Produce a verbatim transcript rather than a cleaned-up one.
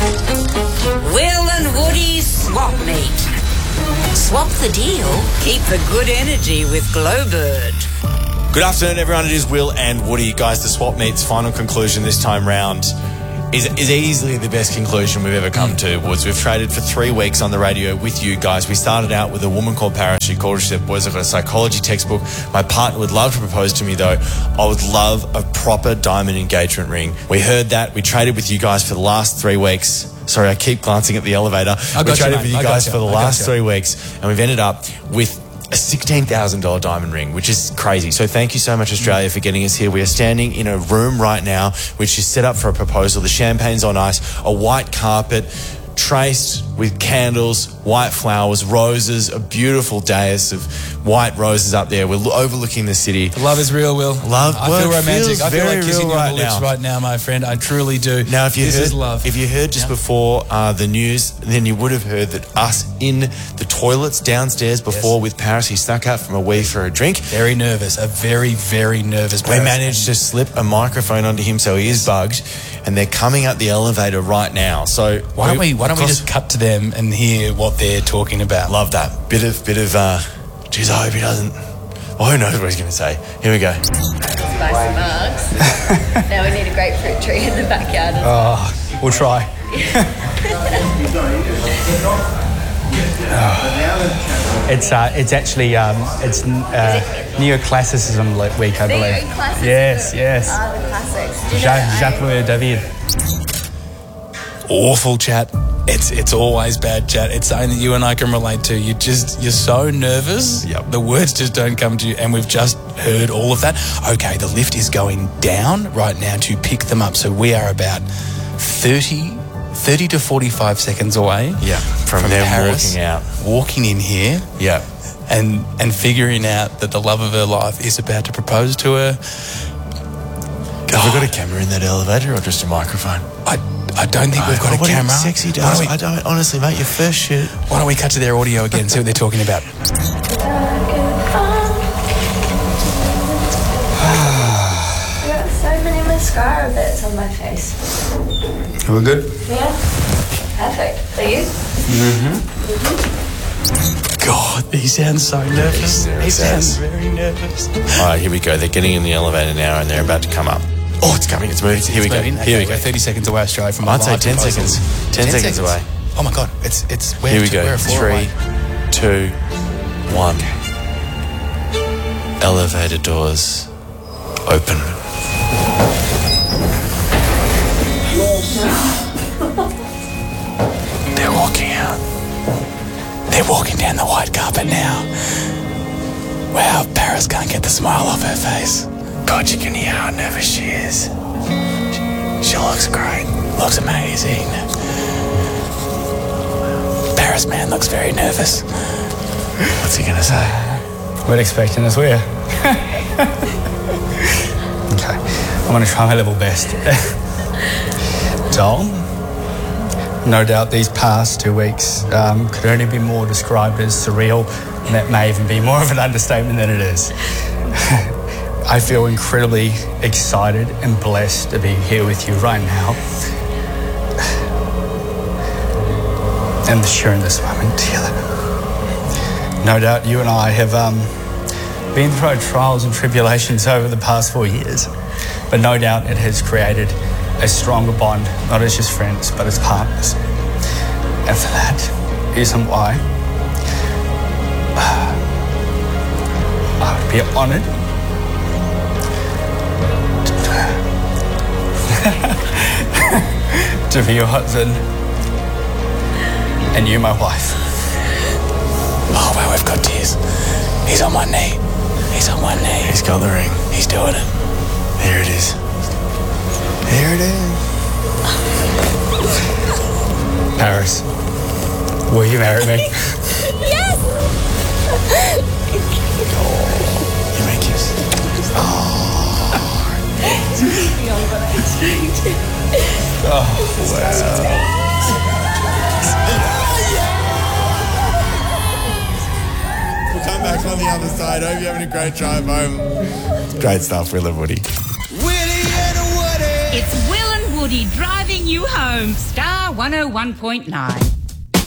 Will and Woody's Swap Meet. Swap the deal, keep the good energy with Glowbird. Good afternoon, everyone. It is Will and Woody. Guys, the Swap Meet's final conclusion this time round is, is easily the best conclusion we've ever come to, Woods. We've traded for three weeks on the radio with you guys. We started out with a woman called Paris. She called us, she said, boys, I've got a psychology textbook. My partner would love to propose to me, though. I would love a proper diamond engagement ring. We heard that. We traded with you guys for the last three weeks. Sorry, I keep glancing at the elevator. I got we traded you, with you I guys got for the you. I last got three you. weeks, and we've ended up with a sixteen thousand dollars diamond ring, which is crazy. So thank you so much, Australia, for getting us here. We are standing in a room right now which is set up for a proposal. The champagne's on ice, a white carpet traced with candles, white flowers, roses, a beautiful dais of white roses up there. We're lo- overlooking the city. The love is real, Will. Love, I well, feel it romantic. feels I feel very like kissing real you on right the lips now. right now, my friend. I truly do. Now, if you this heard, is love. if you heard just Yeah. before uh, the news, then you would have heard that us in the toilets downstairs before Yes. with Paris, he snuck out from a wee for a drink. Very nervous. A very, very nervous We Paris. managed to slip a microphone onto him, so he is bugged, and they're coming up the elevator right now. So Why don't we? Why don't we across- just cut to them and hear what they're talking about? love that bit of bit of? uh Geez, I hope he doesn't. Well, who knows what he's going to say? Here we go. Spicy mugs. Now we need a grapefruit tree in the backyard. as well. Oh, we'll try. It's uh, it's actually um, it's uh, neoclassicism le- week, I believe. Neoclassicism. Yes, yes. Ah, the classics. Did you know Jacques, I- Jacques Louis David. Awful chat. It's it's always bad chat. It's something that you and I can relate to. You just you're so nervous. Yep. The words just don't come to you, and we've just heard all of that. Okay, the lift is going down right now to pick them up. So we are about thirty, thirty to forty-five seconds away. Yeah, from, from them Paris, walking out. walking in here. Yeah. And and figuring out that the love of her life is about to propose to her. Have we got a camera in that elevator or just a microphone? I I don't think we've got Oh, a what camera. Sexy Why does. don't, we, I don't honestly, mate. Your first shoot. why don't we cut to their audio again? See what they're talking about. I got so many mascara bits on my face. We're good. Yeah. Perfect. Are you? God, he sounds so nervous. He's He sounds nervous. very nervous. All right, here we go. They're getting in the elevator now, and they're about to come up. Oh, it's coming. It's moving. Here we go. Moving. Here Okay, we go. We're thirty seconds away, Australia, from a I'd say live ten proposal. seconds. Ten, seconds, away. Oh my God, it's it's we're Here we two- go. We're a floor Three, away. two, one. Elevator doors open. They're walking out. They're walking down the white carpet now. Wow, Paris can't get the smile off her face. God, you can hear how nervous she is. She, she looks great. Looks amazing. Paris man looks very nervous. What's he gonna say? We're expecting us, we're. Okay, I'm going to try my level best. Doll, no doubt these past two weeks um, could only be more described as surreal, and that may even be more of an understatement than it is. I feel incredibly excited and blessed to be here with you right now and sharing this moment together. No doubt you and I have um, been through our trials and tribulations over the past four years, but no doubt it has created a stronger bond, not as just friends, but as partners. And for that reason why I would be honoured to be your husband and you my wife. Oh wow, we've got tears. He's on one knee. He's on one knee. He's got the ring. He's doing it. Here it is. Here it is. Paris, will you marry me? Yes! You may kiss. We'll come back on the other side. Hope you're having a great drive home. Great stuff, Will and Woody. It's Will and Woody driving you home. Star R one oh one point nine.